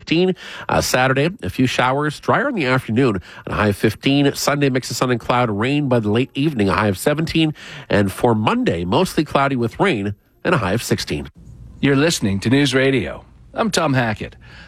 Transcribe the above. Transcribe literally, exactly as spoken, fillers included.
fourteen. Uh, Saturday, a few showers, drier in the afternoon, and a high of fifteen. Sunday, mix of sun and cloud, rain by the late evening, a high of seventeen. And for Monday, mostly cloudy with rain and a high of sixteen. You're listening to News Radio. I'm Tom Hackett.